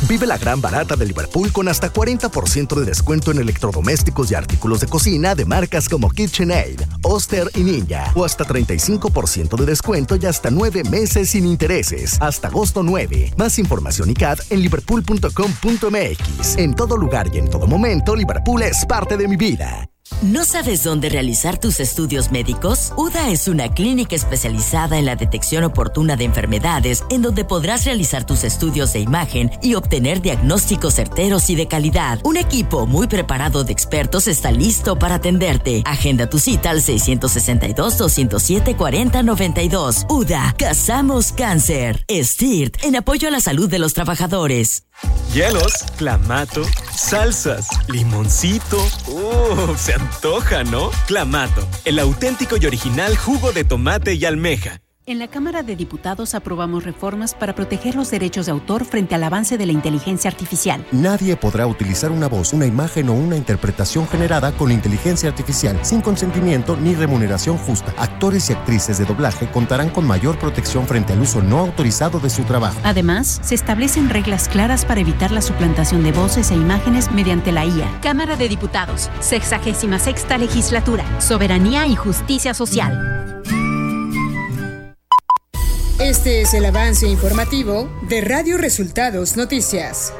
Vive la gran barata de Liverpool con hasta 40% de descuento en electrodomésticos y artículos de cocina de marcas como KitchenAid, Oster y Ninja. O hasta 35% de descuento y hasta 9 meses sin intereses. Hasta agosto 9. Más información y CAD en liverpool.com.mx. En todo lugar y en todo momento, Liverpool es parte de mi vida. ¿No sabes dónde realizar tus estudios médicos? UDA es una clínica especializada en la detección oportuna de enfermedades, en donde podrás realizar tus estudios de imagen y obtener diagnósticos certeros y de calidad. Un equipo muy preparado de expertos está listo para atenderte. Agenda tu cita al 662-207-4092. UDA, cazamos cáncer. STIRT, en apoyo a la salud de los trabajadores. Hielos, clamato, salsas, limoncito. Se antoja, ¿no? Clamato, el auténtico y original jugo de tomate y almeja. En la Cámara de Diputados aprobamos reformas para proteger los derechos de autor frente al avance de la inteligencia artificial. Nadie podrá utilizar una voz, una imagen o una interpretación generada con inteligencia artificial sin consentimiento ni remuneración justa. Actores y actrices de doblaje contarán con mayor protección frente al uso no autorizado de su trabajo. Además, se establecen reglas claras para evitar la suplantación de voces e imágenes mediante la IA. Cámara de Diputados, 66ª Legislatura, Soberanía y Justicia Social. Este es el avance informativo de Radio Resultados Noticias.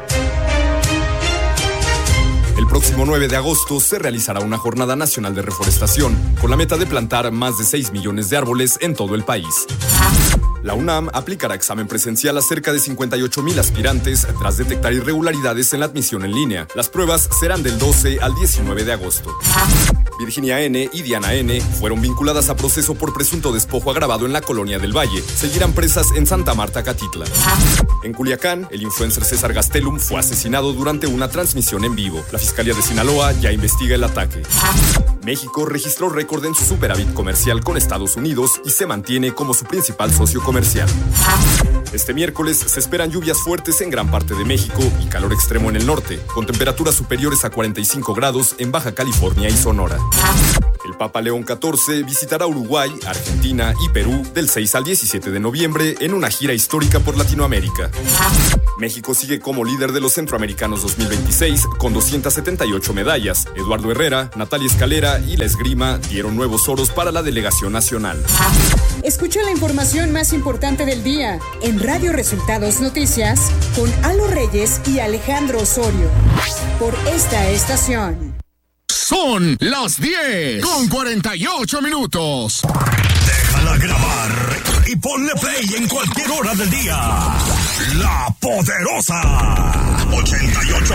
El próximo 9 de agosto se realizará una jornada nacional de reforestación con la meta de plantar más de 6 millones de árboles en todo el país. La UNAM aplicará examen presencial a cerca de 58,000 aspirantes tras detectar irregularidades en la admisión en línea. Las pruebas serán del 12 al 19 de agosto. Virginia N. y Diana N. fueron vinculadas a proceso por presunto despojo agravado en la Colonia del Valle. Seguirán presas en Santa Marta, Catitla. En Culiacán, el influencer César Gastelum fue asesinado durante una transmisión en vivo. La Fiscalía de Sinaloa ya investiga el ataque. México registró récord en su superávit comercial con Estados Unidos y se mantiene como su principal socio comercial. Este miércoles se esperan lluvias fuertes en gran parte de México y calor extremo en el norte, con temperaturas superiores a 45 grados en Baja California y Sonora. El Papa León XIV visitará Uruguay, Argentina y Perú del 6 al 17 de noviembre en una gira histórica por Latinoamérica. México sigue como líder de los Centroamericanos 2026 con 278 medallas. Eduardo Herrera, Natalia Escalera y la esgrima dieron nuevos oros para la delegación nacional. Escucha la información más importante del día en Radio Resultados Noticias con Alo Reyes y Alejandro Osorio por esta estación. Son las 10:48. Déjala grabar y ponle play en cualquier hora del día. La Poderosa 88.9.